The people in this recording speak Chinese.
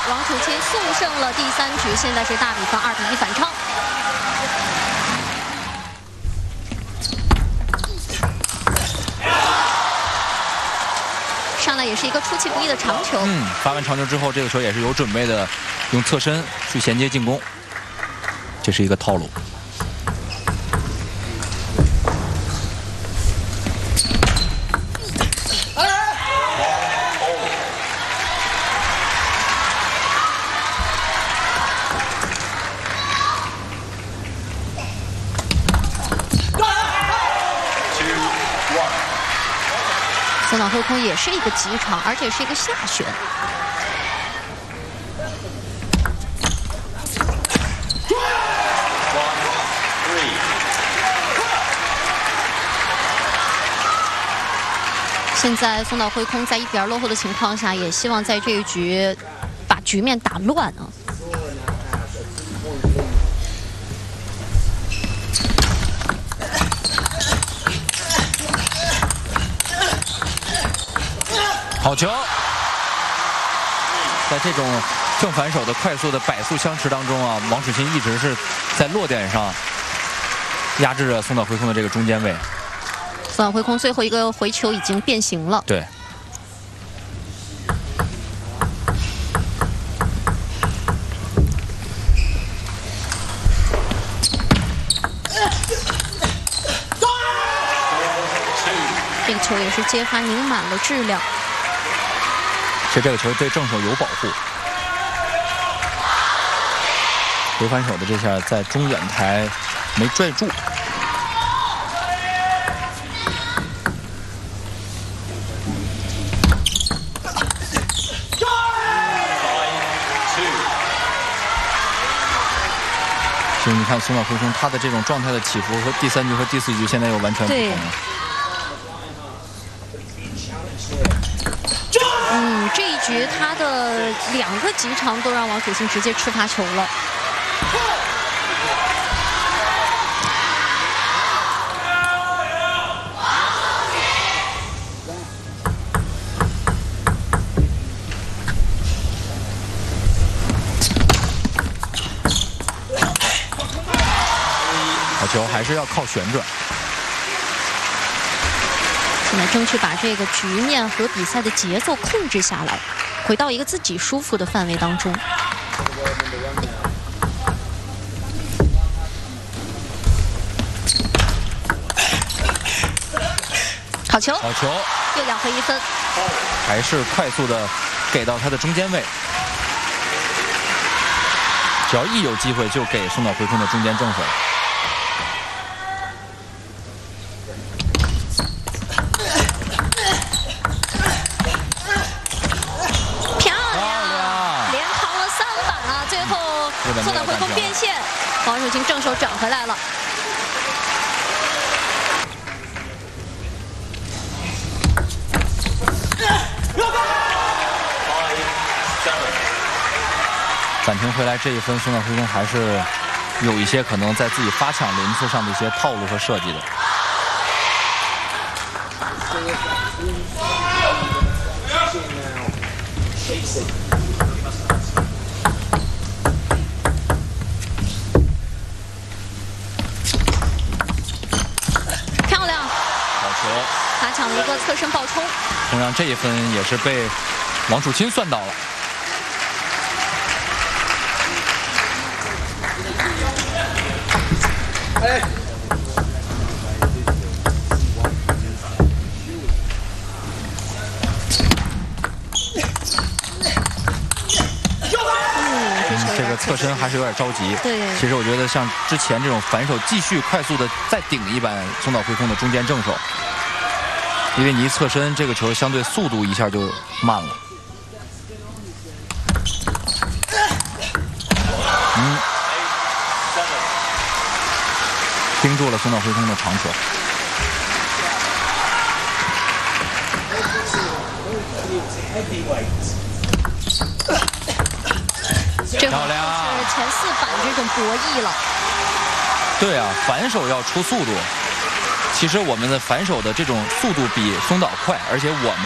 王楚钦速胜了第3局，现在是大比分2比1反超。上来也是一个出其不意的长球。 发完长球之后，这个球也是有准备的，用侧身去衔接进攻，这是一个套路。 松岛辉空也是一个急场，而且是一个下旋。现在松岛辉空在1比2落后的情况下，也希望在这一局把局面打乱啊。 好球！在这种正反手的快速的摆速相持当中啊，王楚钦一直是在落点上压制着松岛辉空的这个中间位。 松岛辉空最后一个回球已经变形了。 对。 这个球也是接发拧满了质量。 其实这个球对正手有保护，回反手的这下在中远台没拽住。所以你看松岛辉空他的这种状态的起伏和第3局和第4局现在又完全不同了。 这一局他的2个急长都让王楚钦直接吃罚球了。 好球还是要靠旋转。 现在争取把这个局面和比赛的节奏控制下来，回到一个自己舒服的范围当中。好球！ 好球！ 又要回1分。 还是快速的给到他的中间位，只要一有机会就给松岛辉空的中间正手。 松岛辉空变线，王楚钦正手转回来了。 暂停回来这1分，松岛辉空还是有一些可能在自己发抢轮次上的一些套路和设计的。 他抢了一个侧身爆冲， 同样这1分也是被王楚钦算到了。这个侧身还是有点着急。 对， 其实我觉得像之前这种反手继续快速的再顶一板松岛辉空的中间正手。 因为你一侧身，这个球相对速度一下就慢了。盯住了松岛辉空的长球。 这好像是前4板这种博弈了。 对啊，反手要出速度。其实我们的反手的这种速度比松岛快，而且我们。